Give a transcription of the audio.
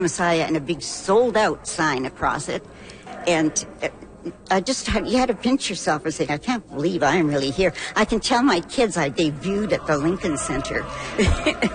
Messiah and a big sold out sign across it. And you had to pinch yourself and say, I can't believe I'm really here. I can tell my kids I debuted at the Lincoln Center.